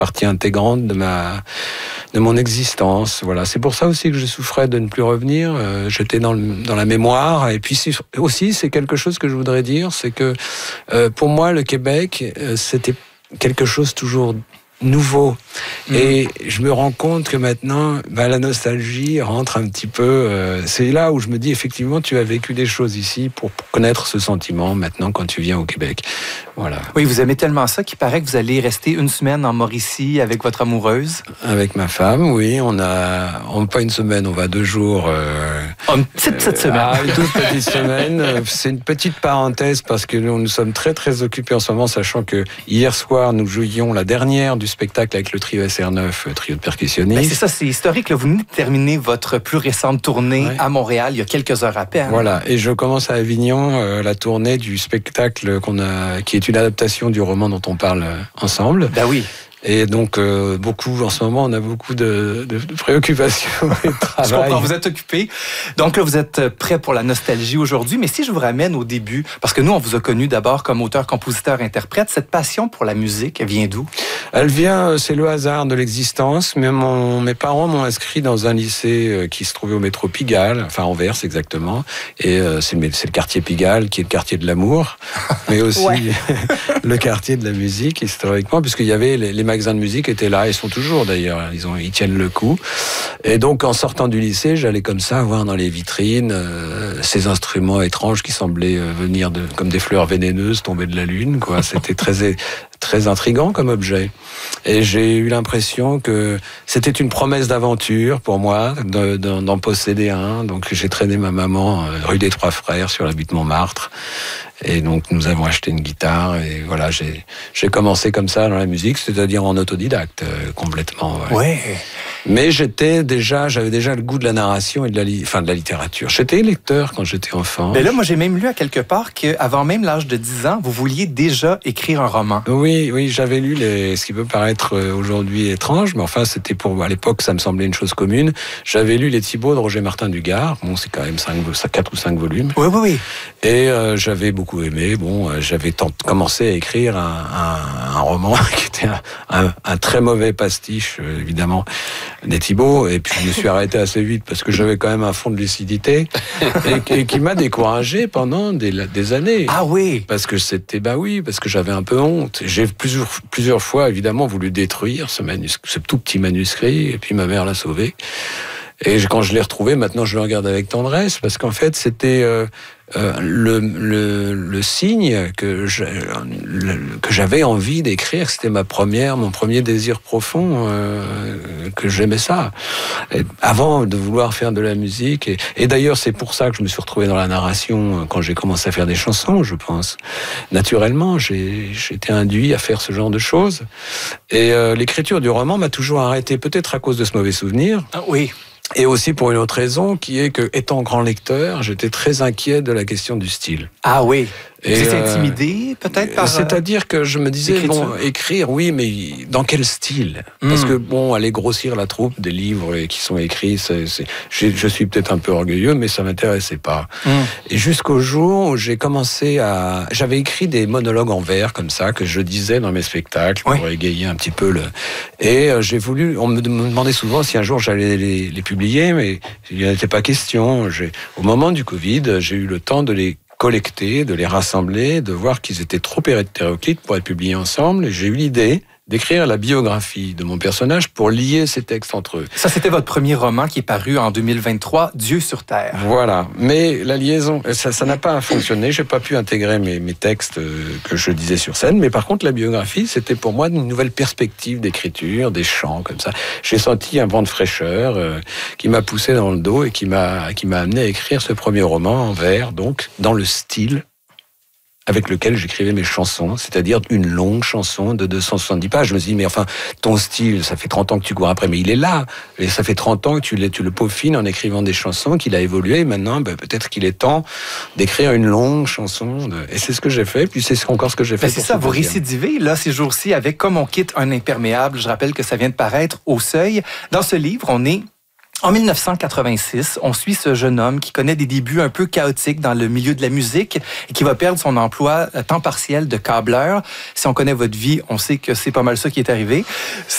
partie intégrante de mon existence. Voilà, c'est pour ça aussi que je souffrais de ne plus revenir. J'étais dans la mémoire. Et puis aussi, c'est quelque chose que je voudrais dire, c'est que pour moi, le Québec, c'était quelque chose toujours nouveau. Et je me rends compte que maintenant, la nostalgie rentre un petit peu. C'est là où je me dis, effectivement, tu as vécu des choses ici pour connaître ce sentiment maintenant quand tu viens au Québec. Voilà. Oui, vous aimez tellement ça qu'il paraît que vous allez rester une semaine en Mauricie avec votre amoureuse. Avec ma femme, oui. On pas une semaine, on va 2 jours. Une petite semaine. Une toute petite semaine. C'est une petite parenthèse parce que nous sommes très très occupés en ce moment, sachant que hier soir, nous jouions la dernière du spectacle avec le trio SR9, trio de percussionnistes. C'est ça, c'est historique. Là. Vous venez de terminer votre plus récente tournée à Montréal il y a quelques heures à peine. Voilà, et je commence à Avignon la tournée du spectacle qui est une adaptation du roman dont on parle ensemble. Ben oui. Et donc, en ce moment, on a beaucoup de préoccupations et de travail. Je comprends, vous êtes occupé. Donc là, vous êtes prêt pour la nostalgie aujourd'hui. Mais si je vous ramène au début, parce que nous, on vous a connu d'abord comme auteur, compositeur, interprète, cette passion pour la musique, elle vient d'où? Elle vient, c'est le hasard de l'existence. Mais mes parents m'ont inscrit dans un lycée qui se trouvait au métro Pigalle, enfin Anvers exactement. Et c'est le quartier Pigalle, qui est le quartier de l'amour, mais aussi le quartier de la musique, historiquement, puisqu'il y avait les magasins de musique étaient là, ils sont toujours d'ailleurs, ils tiennent le coup. Et donc en sortant du lycée, j'allais comme ça voir dans les vitrines ces instruments étranges qui semblaient venir comme des fleurs vénéneuses tomber de la lune, quoi. C'était très intriguant comme objet. Et j'ai eu l'impression que c'était une promesse d'aventure pour moi d'en posséder un. Donc j'ai traîné ma maman rue des Trois Frères sur la butte Montmartre. Et donc nous avons acheté une guitare et voilà, j'ai commencé comme ça dans la musique, c'est-à-dire en autodidacte complètement. Ouais. Mais j'avais déjà le goût de la narration et de la littérature. J'étais lecteur quand j'étais enfant. Mais là, moi, j'ai même lu à quelque part qu'avant même l'âge de 10 ans, vous vouliez déjà écrire un roman. Oui, j'avais lu ce qui peut paraître aujourd'hui étrange, mais enfin, c'était à l'époque, ça me semblait une chose commune. J'avais lu Les Thibauts de Roger Martin Dugard. Bon, c'est quand même 4 ou 5 volumes. Oui. Et j'avais beaucoup aimé. Bon, j'avais commencé à écrire un roman qui était un très mauvais pastiche, évidemment, des Thibauts, et puis je me suis arrêté assez vite parce que j'avais quand même un fond de lucidité et qui m'a découragé pendant des années. Ah oui. Parce que parce que j'avais un peu honte. J'ai plusieurs fois évidemment voulu détruire ce tout petit manuscrit, et puis ma mère l'a sauvé. Et quand je l'ai retrouvé, maintenant je le regarde avec tendresse, parce qu'en fait c'était le signe que j'avais envie d'écrire. C'était mon premier désir profond, que j'aimais ça. Et avant de vouloir faire de la musique. Et d'ailleurs, c'est pour ça que je me suis retrouvé dans la narration quand j'ai commencé à faire des chansons, je pense. Naturellement, j'ai été induit à faire ce genre de choses. Et l'écriture du roman m'a toujours arrêté, peut-être à cause de ce mauvais souvenir. Ah oui. Et aussi pour une autre raison, qui est que, étant grand lecteur, j'étais très inquiet de la question du style. Ah oui. Et vous êtes intimidé peut-être par... C'est-à-dire que je me disais, écrire, oui, mais dans quel style? Parce que aller grossir la troupe des livres qui sont écrits, je suis peut-être un peu orgueilleux, mais ça m'intéressait pas. Et jusqu'au jour où j'avais écrit des monologues en vers comme ça, que je disais dans mes spectacles, pour égayer un petit peu Et on me demandait souvent si un jour j'allais les publier, mais il n'en était pas question. Au moment du Covid, j'ai eu le temps de les collecter, de les rassembler, de voir qu'ils étaient trop hétéroclites pour être publiés ensemble. Et j'ai eu l'idée d'écrire la biographie de mon personnage pour lier ces textes entre eux. Ça, c'était votre premier roman qui est paru en 2023, Dieu sur Terre. Voilà. Mais la liaison, ça n'a pas fonctionné. J'ai pas pu intégrer mes textes que je disais sur scène. Mais par contre, la biographie, c'était pour moi une nouvelle perspective d'écriture, des chants, comme ça. J'ai senti un vent de fraîcheur qui m'a poussé dans le dos et qui m'a amené à écrire ce premier roman en vers, donc dans le style avec lequel j'écrivais mes chansons, c'est-à-dire une longue chanson de 270 pages. Je me suis dit, mais enfin, ton style, ça fait 30 ans que tu cours après, mais il est là. Et ça fait 30 ans que tu le peaufines en écrivant des chansons, qu'il a évolué. Maintenant, peut-être qu'il est temps d'écrire une longue chanson. Et c'est ce que j'ai fait, puis c'est encore ce que j'ai fait. C'est ça, vous récidivez, là, ces jours-ci, avec Comme on quitte un imperméable. Je rappelle que ça vient de paraître au Seuil. Dans ce livre, on est en 1986, on suit ce jeune homme qui connaît des débuts un peu chaotiques dans le milieu de la musique et qui va perdre son emploi à temps partiel de câbleur. Si on connaît votre vie, on sait que c'est pas mal ça qui est arrivé.